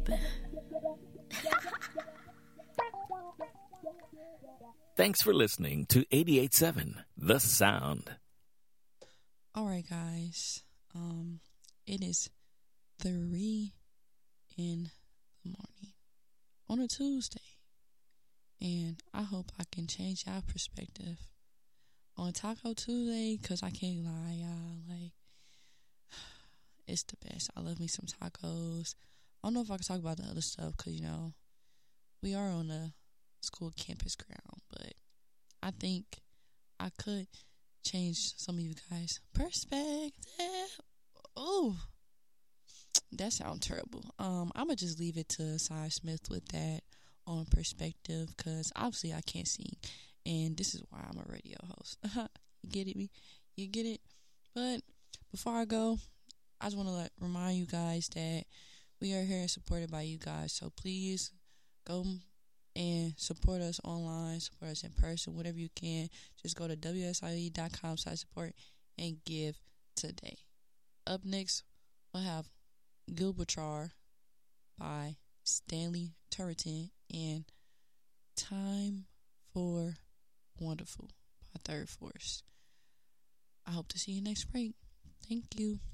happen. Thanks for listening to 88.7 The Sound. All right, guys. It is 3 in the morning on a Tuesday, and I hope I can change y'all perspective on Taco Tuesday, because I can't lie, y'all. Like, it's the best. I love me some tacos. I don't know if I can talk about the other stuff because, we are on a school campus ground, but I think I could change some of you guys' perspective. Oh, that sounds terrible. I'm gonna just leave it to Cy Smith with that on perspective, because obviously I can't sing, and this is why I'm a radio host. You get it? You get it? But before I go, I just want to remind you guys that we are here and supported by you guys. So please go and support us online, support us in person, whatever you can. Just go to wsie.com/support and give today. Up next, we'll have Gilbertar by Stanley Turretin and Time for Wonderful by Third Force. I hope to see you next break. Thank you.